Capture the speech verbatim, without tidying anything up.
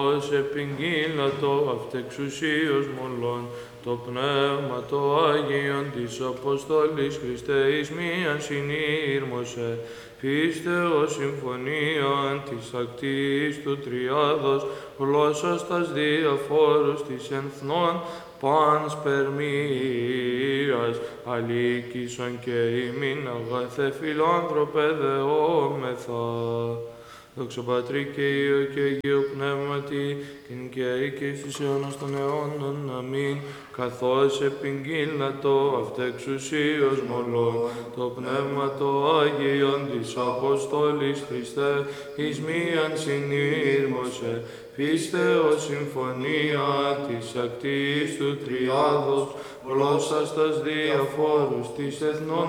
Ως επιγγείλατο αυτεξουσίως μολών, το πνεύμα το Άγιον της Αποστολής Χριστέ εις μίαν συνήρμοσε, πίστεως συμφωνίαν της ακτής του Τριάδος, γλώσσας τας διαφόρους της ενθνών παν σπερμίας, αλήκησον και ημίν αγαθέ φιλάνθρωπε δεόμεθα. Δόξα Πατρί και Υιό και Αγίου Πνεύματι, και νικαίοι και εις τους αιώνας των αιώνων. Αμήν. Καθώς επιγγείλατο αυτεξουσίως μολών, το πνεύμα το Άγιον της Αποστόλης Χριστέ, εις μίαν συνήρμοσε, πίστεως συμφωνία της ακτής του Τριάδος, γλώσσας τας διαφόρους της εθνών